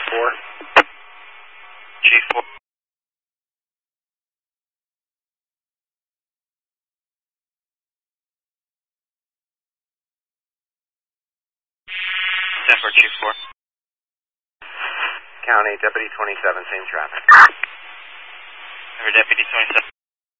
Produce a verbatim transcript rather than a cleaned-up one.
four. Chief four. Denver, Chief four. County, Deputy twenty-seven, same traffic. Denver, Deputy twenty-seven.